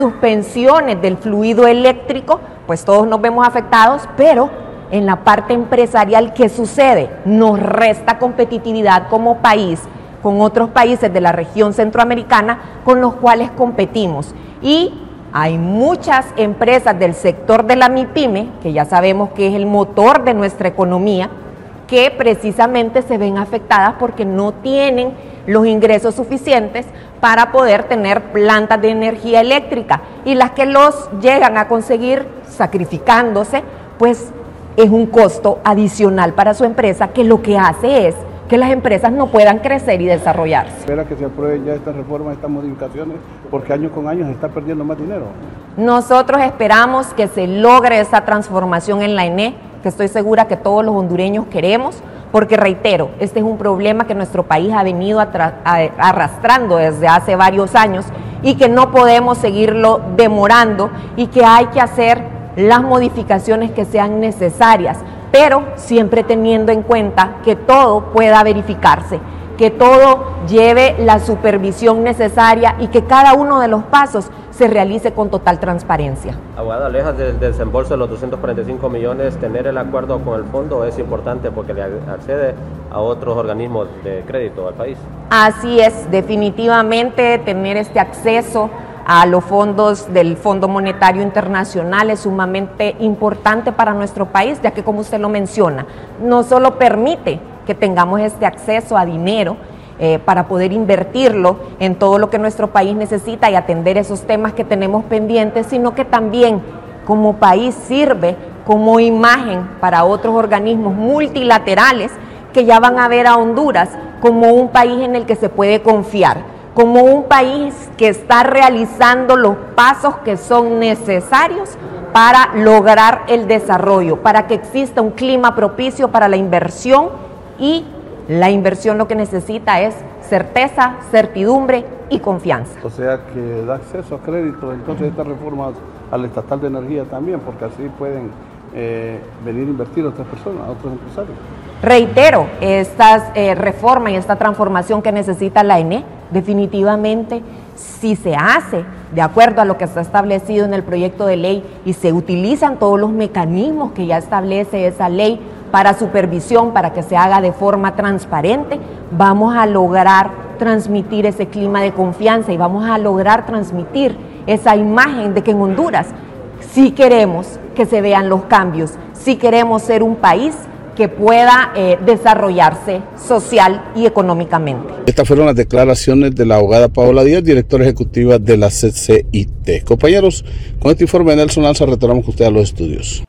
suspensiones del fluido eléctrico, pues todos nos vemos afectados, pero en la parte empresarial, ¿qué sucede? Nos resta competitividad como país con otros países de la región centroamericana con los cuales competimos. Y hay muchas empresas del sector de la MIPYME, que ya sabemos que es el motor de nuestra economía, que precisamente se ven afectadas porque no tienen los ingresos suficientes para poder tener plantas de energía eléctrica, y las que los llegan a conseguir sacrificándose, pues es un costo adicional para su empresa, que lo que hace es que las empresas no puedan crecer y desarrollarse. Espera que se aprueben ya estas reformas, estas modificaciones, porque año con año se está perdiendo más dinero. Nosotros esperamos que se logre esa transformación en la ENE, que estoy segura que todos los hondureños queremos, porque reitero, este es un problema que nuestro país ha venido arrastrando desde hace varios años y que no podemos seguirlo demorando, y que hay que hacer las modificaciones que sean necesarias, pero siempre teniendo en cuenta que todo pueda verificarse, que todo lleve la supervisión necesaria y que cada uno de los pasos se realice con total transparencia. Abogada, lejos del desembolso de los 245 millones, ¿tener el acuerdo con el fondo es importante porque le accede a otros organismos de crédito al país? Así es, definitivamente tener este acceso a los fondos del Fondo Monetario Internacional es sumamente importante para nuestro país, ya que, como usted lo menciona, no solo permite que tengamos este acceso a dinero para poder invertirlo en todo lo que nuestro país necesita y atender esos temas que tenemos pendientes, sino que también como país sirve como imagen para otros organismos multilaterales que ya van a ver a Honduras como un país en el que se puede confiar, como un país que está realizando los pasos que son necesarios para lograr el desarrollo, para que exista un clima propicio para la inversión, y la inversión lo que necesita es certeza, certidumbre y confianza. O sea que da acceso a crédito, entonces estas reformas al estatal de energía también, porque así pueden venir a invertir otras personas, otros empresarios. Reitero, esta reforma y esta transformación que necesita la ENE, definitivamente, si se hace de acuerdo a lo que está establecido en el proyecto de ley y se utilizan todos los mecanismos que ya establece esa ley para supervisión, para que se haga de forma transparente, vamos a lograr transmitir ese clima de confianza y vamos a lograr transmitir esa imagen de que en Honduras sí queremos que se vean los cambios, sí queremos ser un país que pueda desarrollarse social y económicamente. Estas fueron las declaraciones de la abogada Paola Díaz, directora ejecutiva de la CCIT. Compañeros, con este informe de Nelson Lanza retornamos con ustedes a los estudios.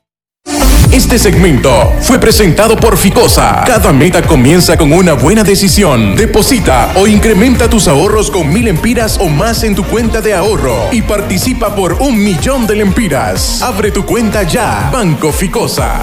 Este segmento fue presentado por Ficosa. Cada meta comienza con una buena decisión. Deposita o incrementa tus ahorros con 1000 lempiras o más en tu cuenta de ahorro y participa por 1.000.000 de lempiras. Abre tu cuenta ya. Banco Ficosa.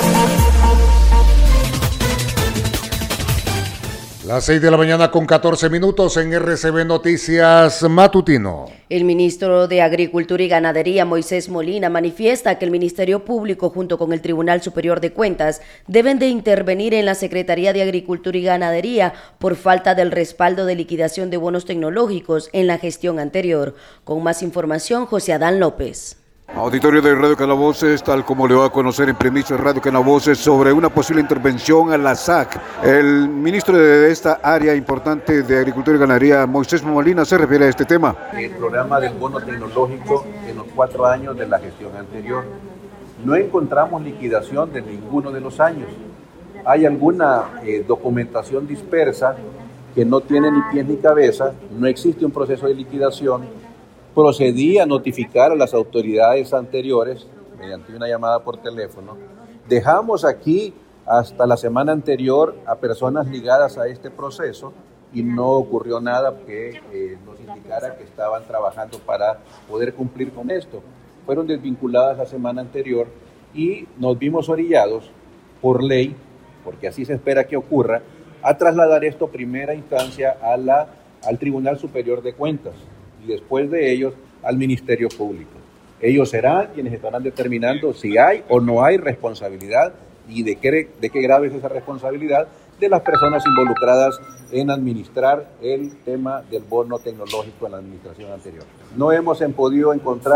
Las 6 de la mañana con 14 minutos en RCB Noticias Matutino. El ministro de Agricultura y Ganadería, Moisés Molina, manifiesta que el Ministerio Público junto con el Tribunal Superior de Cuentas deben de intervenir en la Secretaría de Agricultura y Ganadería por falta del respaldo de liquidación de bonos tecnológicos en la gestión anterior. Con más información, José Adán López. Auditorio de Radio Canavoces, tal como le va a conocer en primicia Radio Canavoces sobre una posible intervención a la SAC. El ministro de esta área importante de Agricultura y Ganadería, Moisés Molina, se refiere a este tema. El programa del bono tecnológico en los 4 años de la gestión anterior. No encontramos liquidación de ninguno de los años. Hay alguna documentación dispersa que no tiene ni pies ni cabeza, no existe un proceso de liquidación. Procedí a notificar a las autoridades anteriores mediante una llamada por teléfono. Dejamos aquí hasta la semana anterior a personas ligadas a este proceso y no ocurrió nada que nos indicara que estaban trabajando para poder cumplir con esto. Fueron desvinculadas la semana anterior y nos vimos orillados por ley, porque así se espera que ocurra, a trasladar esto primera instancia al Tribunal Superior de Cuentas. Y después de ellos al Ministerio Público. Ellos serán quienes estarán determinando si hay o no hay responsabilidad y de qué grave es esa responsabilidad, de las personas involucradas en administrar el tema del bono tecnológico en la administración anterior. No hemos podido encontrar